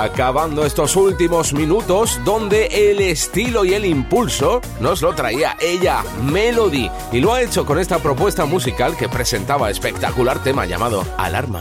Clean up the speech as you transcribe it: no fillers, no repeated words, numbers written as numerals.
acabando estos últimos minutos donde el estilo y el impulso nos lo traía ella, Melody, y lo ha hecho con esta propuesta musical que presentaba espectacular tema llamado Alarma.